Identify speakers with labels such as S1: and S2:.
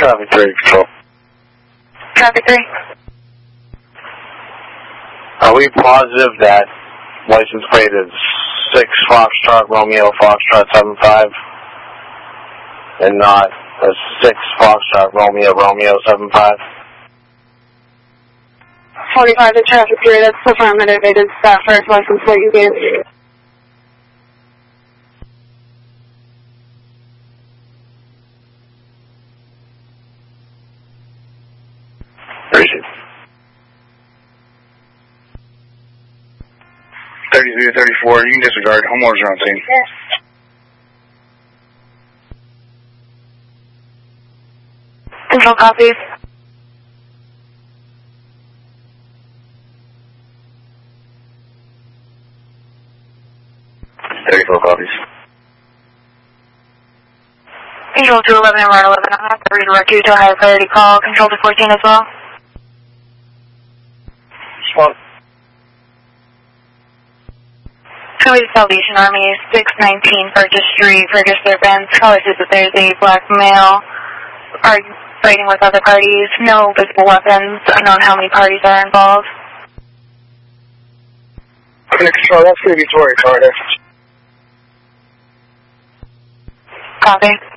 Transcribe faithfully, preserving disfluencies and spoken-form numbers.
S1: Traffic three, control.
S2: Traffic three.
S1: Are we positive that license plate is six Foxtrot Romeo Foxtrot seven five and not a six Foxtrot Romeo Romeo seven five?
S2: forty-five to traffic three, that's affirmative. It is that first license plate you gave.
S1: thirty-three to thirty-four, you can disregard. Homeowners are on scene.
S2: Yes. Control copies.
S1: thirty-four copies.
S2: Control two eleven and Route eleven, I'm going to redirect you to a higher priority call. Control two fourteen as well.
S1: Respond.
S2: Cody Salvation Army, six nineteen Burgess Street, Burgess Fairbanks. Caller says that there's a black male are fighting with other parties. No visible weapons. Unknown how many parties are involved.
S1: Okay, control, that's going to be Tory Carter.
S2: Copy.